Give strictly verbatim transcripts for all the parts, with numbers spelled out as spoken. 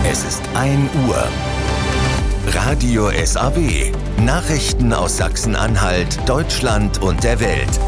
Es ist ein Uhr. Radio S A W. Nachrichten aus Sachsen-Anhalt, Deutschland und der Welt.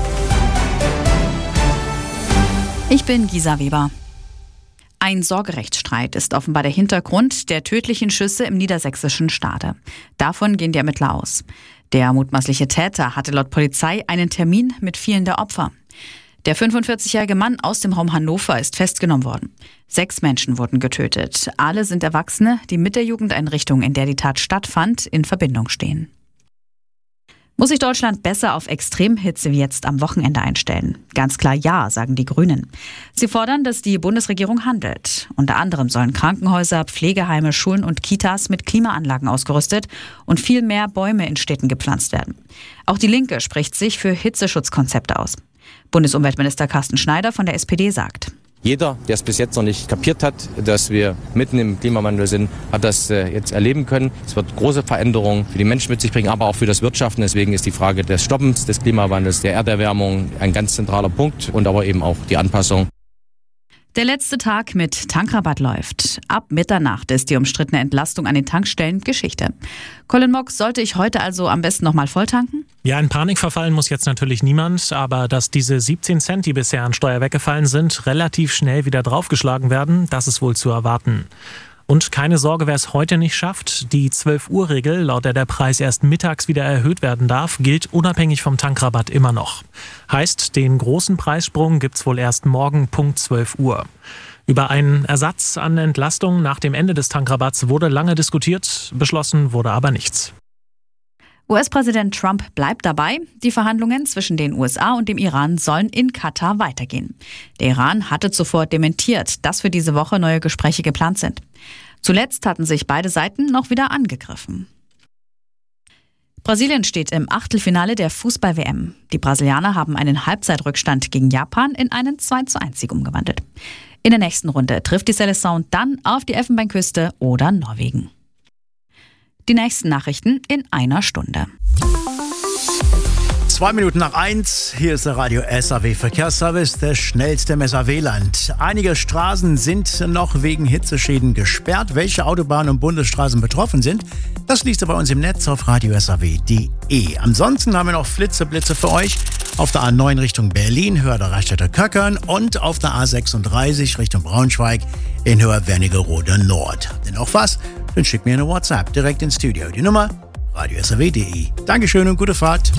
Ich bin Gisa Weber. Ein Sorgerechtsstreit ist offenbar der Hintergrund der tödlichen Schüsse im niedersächsischen Stade. Davon gehen die Ermittler aus. Der mutmaßliche Täter hatte laut Polizei einen Termin mit vielen der Opfer. Der fünfundvierzigjährige Mann aus dem Raum Hannover ist festgenommen worden. Sechs Menschen wurden getötet. Alle sind Erwachsene, die mit der Jugendeinrichtung, in der die Tat stattfand, in Verbindung stehen. Muss sich Deutschland besser auf Extremhitze wie jetzt am Wochenende einstellen? Ganz klar ja, sagen die Grünen. Sie fordern, dass die Bundesregierung handelt. Unter anderem sollen Krankenhäuser, Pflegeheime, Schulen und Kitas mit Klimaanlagen ausgerüstet und viel mehr Bäume in Städten gepflanzt werden. Auch die Linke spricht sich für Hitzeschutzkonzepte aus. Bundesumweltminister Carsten Schneider von der S P D sagt: Jeder, der es bis jetzt noch nicht kapiert hat, dass wir mitten im Klimawandel sind, hat das jetzt erleben können. Es wird große Veränderungen für die Menschen mit sich bringen, aber auch für das Wirtschaften. Deswegen ist die Frage des Stoppens des Klimawandels, der Erderwärmung ein ganz zentraler Punkt und aber eben auch die Anpassung. Der letzte Tag mit Tankrabatt läuft. Ab Mitternacht ist die umstrittene Entlastung an den Tankstellen Geschichte. Colin Mock, sollte ich heute also am besten nochmal volltanken? Ja, in Panik verfallen muss jetzt natürlich niemand, aber dass diese siebzehn Cent, die bisher an Steuer weggefallen sind, relativ schnell wieder draufgeschlagen werden, das ist wohl zu erwarten. Und keine Sorge, wer es heute nicht schafft. Die zwölf-Uhr-Regel, laut der der Preis erst mittags wieder erhöht werden darf, gilt unabhängig vom Tankrabatt immer noch. Heißt, den großen Preissprung gibt's wohl erst morgen Punkt zwölf Uhr. Über einen Ersatz an Entlastung nach dem Ende des Tankrabatts wurde lange diskutiert, beschlossen wurde aber nichts. U S-Präsident Trump bleibt dabei. Die Verhandlungen zwischen den U S A und dem Iran sollen in Katar weitergehen. Der Iran hatte zuvor dementiert, dass für diese Woche neue Gespräche geplant sind. Zuletzt hatten sich beide Seiten noch wieder angegriffen. Brasilien steht im Achtelfinale der Fußball-W M. Die Brasilianer haben einen Halbzeitrückstand gegen Japan in einen zwei zu eins Sieg umgewandelt. In der nächsten Runde trifft die Seleção dann auf die Elfenbeinküste oder Norwegen. Die nächsten Nachrichten in einer Stunde. Zwei Minuten nach eins, hier ist der Radio S A W Verkehrsservice, der schnellste im S A W-Land. Einige Straßen sind noch wegen Hitzeschäden gesperrt. Welche Autobahnen und Bundesstraßen betroffen sind, das liest ihr bei uns im Netz auf radio s a w punkt d e. Ansonsten haben wir noch Flitzeblitze für euch auf der A neun Richtung Berlin, Höhe der Reichstätter Köckern und auf der A sechsunddreißig Richtung Braunschweig in Höhe Wernigerode Nord. Denn auch was? Dann schickt mir eine WhatsApp direkt ins Studio. Die Nummer radio s a w punkt d e. Dankeschön und gute Fahrt.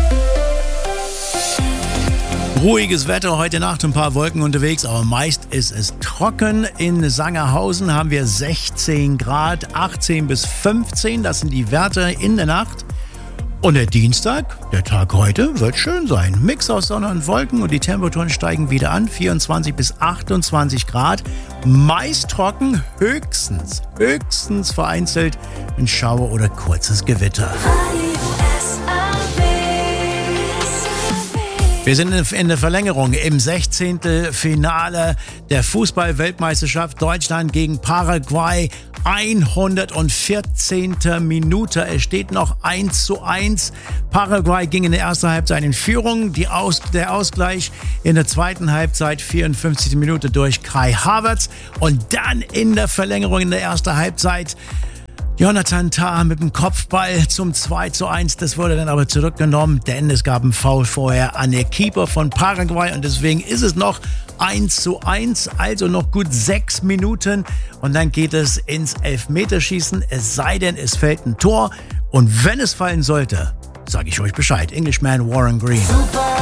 Ruhiges Wetter, heute Nacht ein paar Wolken unterwegs, aber meist ist es trocken. In Sangerhausen haben wir sechzehn Grad, achtzehn bis fünfzehn, das sind die Werte in der Nacht. Und der Dienstag, der Tag heute, wird schön sein. Mix aus Sonne und Wolken und die Temperaturen steigen wieder an, vierundzwanzig bis achtundzwanzig Grad. Meist trocken, höchstens, höchstens vereinzelt ein Schauer oder kurzes Gewitter. Wir sind in der Verlängerung im sechzehnten Finale der Fußball-Weltmeisterschaft Deutschland gegen Paraguay. hundertvierzehnte Minute. Es steht noch eins zu eins. Paraguay ging in der ersten Halbzeit in Führung. Die Aus- der Ausgleich in der zweiten Halbzeit, vierundfünfzigste Minute durch Kai Havertz. Und dann in der Verlängerung in der ersten Halbzeit Jonathan Tah mit dem Kopfball zum zwei zu eins. Das wurde dann aber zurückgenommen, denn es gab einen Foul vorher an der Keeper von Paraguay und deswegen ist es noch eins zu eins, also noch gut sechs Minuten und dann geht es ins Elfmeterschießen, es sei denn, es fällt ein Tor und wenn es fallen sollte, sage ich euch Bescheid. Englishman Warren Green. Super.